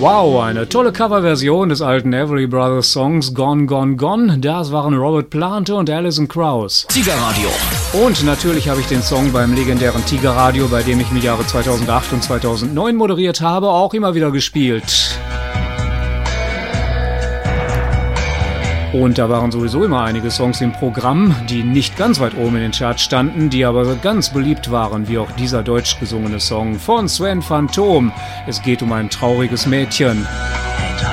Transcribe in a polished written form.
Wow, eine tolle Coverversion des alten Everly Brothers Songs Gone, Gone, Gone. Das waren Robert Plant und Alison Krauss. Tiger Radio. Und natürlich habe ich den Song beim legendären Tiger Radio, bei dem ich im Jahre 2008 und 2009 moderiert habe, auch immer wieder gespielt. Und da waren sowieso immer einige Songs im Programm, die nicht ganz weit oben in den Charts standen, die aber ganz beliebt waren, wie auch dieser deutsch gesungene Song von Sven Phantom. Es geht um ein trauriges Mädchen.